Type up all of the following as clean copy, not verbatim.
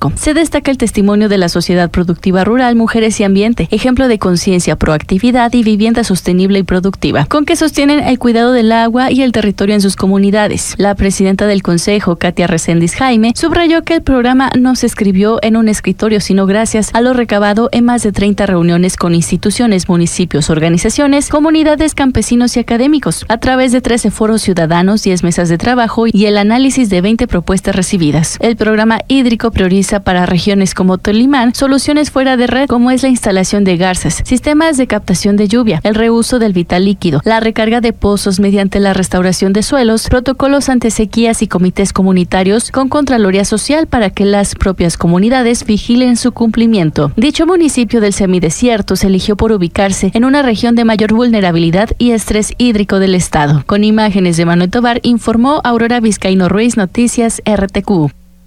Xochimilco. Se destaca el testimonio de la Sociedad Productiva Rural Mujeres y Ambiente, ejemplo de conciencia, proactividad y vivienda sostenible y productiva, con que sostienen el cuidado del agua y el territorio en sus comunidades. La presidenta del Consejo, Katia Reséndiz Jaime, subrayó que el programa no se escribió en un escritorio, sino gracias a lo recabado en más de 30 reuniones con instituciones, municipios, organizaciones, comunidades, campesinos y académicos, a través de 13 foros ciudadanos, 10 mesas de trabajo y el análisis de 20 propuestas recibidas. El programa hídrico prioriza para regiones como Tolimán soluciones fuera de red, como es la instalación de garzas, sistemas de captación de lluvia, el reuso del vital líquido, la recarga de pozos mediante la restauración de suelos, protocolos ante sequías y comités comunitarios con Contraloría Social para que las propias comunidades vigilen su cumplimiento. Dicho municipio del semidesierto se eligió por ubicarse en una región de mayor vulnerabilidad y estrés hídrico del estado. Con imágenes de Manuel Tobar, informó Aurora Vizcaíno Ruiz, Noticias RTQ.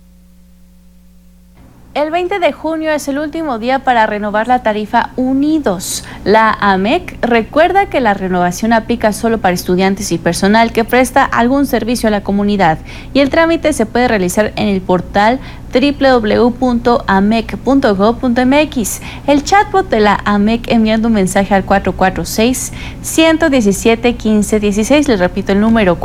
El 20 de junio es el último día para renovar la tarifa Unidos. La AMEC recuerda que la renovación aplica solo para estudiantes y personal que presta algún servicio a la comunidad, y el trámite se puede realizar en el portal www.amec.gov.mx. El chatbot de la AMEC enviando un mensaje al 446-117-1516, les repito el número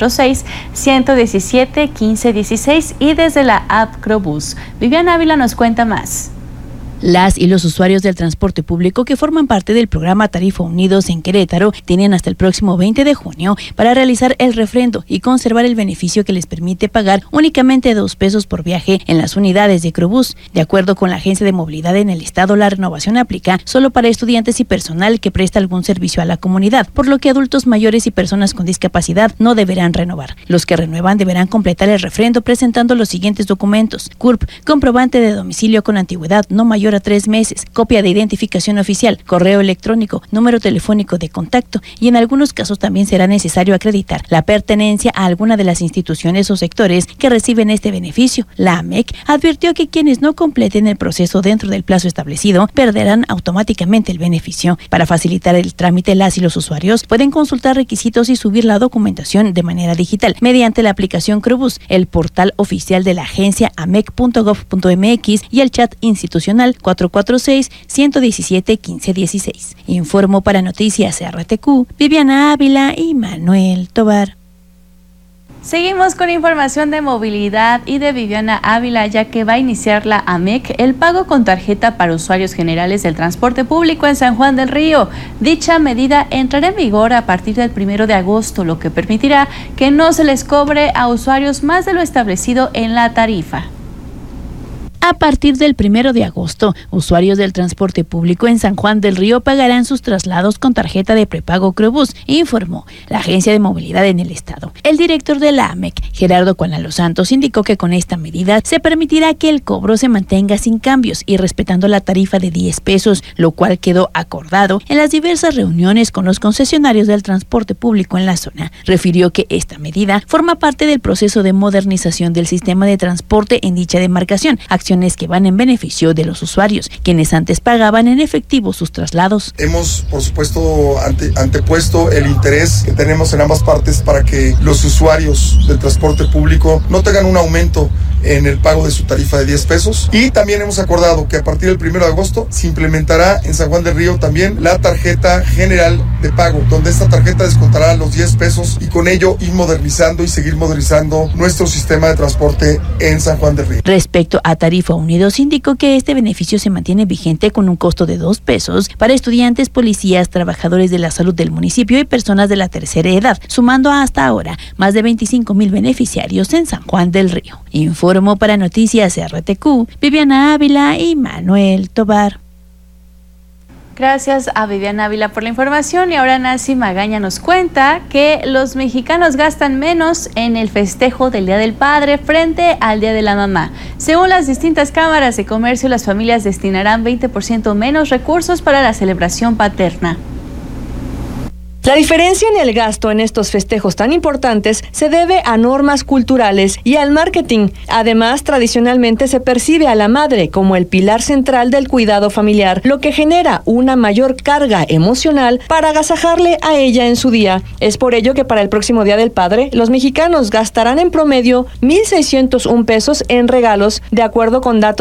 446-117-1516, y desde la app Crobús. Viviana Ávila nos cuenta más. Las y los usuarios del transporte público que forman parte del programa Tarifa Unidos en Querétaro tienen hasta el próximo 20 de junio para realizar el refrendo y conservar el beneficio que les permite pagar únicamente 2 pesos por viaje en las unidades de Crobús. De acuerdo con la Agencia de Movilidad en el Estado, la renovación aplica solo para estudiantes y personal que presta algún servicio a la comunidad, por lo que adultos mayores y personas con discapacidad no deberán renovar. Los que renuevan deberán completar el refrendo presentando los siguientes documentos: CURP, comprobante de domicilio con antigüedad no mayor a 3 meses, copia de identificación oficial, correo electrónico, número telefónico de contacto, y en algunos casos también será necesario acreditar la pertenencia a alguna de las instituciones o sectores que reciben este beneficio. La AMEC advirtió que quienes no completen el proceso dentro del plazo establecido perderán automáticamente el beneficio. Para facilitar el trámite, las y los usuarios pueden consultar requisitos y subir la documentación de manera digital mediante la aplicación Crobús, el portal oficial de la agencia amec.gov.mx y el chat institucional 446-117-1516. Informó para Noticias RTQ, Viviana Ávila y Manuel Tobar. Seguimos con información de movilidad y de Viviana Ávila, ya que va a iniciar la AMEC el pago con tarjeta para usuarios generales del transporte público en San Juan del Río. Dicha medida entrará en vigor a partir del 1 de agosto, lo que permitirá que no se les cobre a usuarios más de lo establecido en la tarifa. A partir del 1 de agosto, usuarios del transporte público en San Juan del Río pagarán sus traslados con tarjeta de prepago Crobús, informó la Agencia de Movilidad en el Estado. El director de la AMEC, Gerardo Cuana Los Santos, indicó que con esta medida se permitirá que el cobro se mantenga sin cambios y respetando la tarifa de 10 pesos, lo cual quedó acordado en las diversas reuniones con los concesionarios del transporte público en la zona. Refirió que esta medida forma parte del proceso de modernización del sistema de transporte en dicha demarcación, acciones que van en beneficio de los usuarios, quienes antes pagaban en efectivo sus traslados. Hemos, por supuesto, antepuesto el interés que tenemos en ambas partes para que los usuarios del transporte público no tengan un aumento en el pago de su tarifa de 10 pesos. Y también hemos acordado que a partir del 1 de agosto se implementará en San Juan del Río también la tarjeta general de pago, donde esta tarjeta descontará los 10 pesos y con ello ir modernizando y seguir modernizando nuestro sistema de transporte en San Juan del Río. Respecto a Tarifa Unidos, indicó que este beneficio se mantiene vigente con un costo de 2 pesos para estudiantes, policías, trabajadores de la salud del municipio y personas de la tercera edad, sumando hasta ahora más de 25,000 beneficiarios en San Juan del Río. Informó para Noticias RTQ, Viviana Ávila y Manuel Tobar. Gracias a Viviana Ávila por la información. Y ahora Nancy Magaña nos cuenta que los mexicanos gastan menos en el festejo del Día del Padre frente al Día de la Mamá. Según las distintas cámaras de comercio, las familias destinarán 20% menos recursos para la celebración paterna. La diferencia en el gasto en estos festejos tan importantes se debe a normas culturales y al marketing. Además, tradicionalmente se percibe a la madre como el pilar central del cuidado familiar, lo que genera una mayor carga emocional para agasajarle a ella en su día. Es por ello que para el próximo Día del Padre, los mexicanos gastarán en promedio 1,601 pesos en regalos, de acuerdo con datos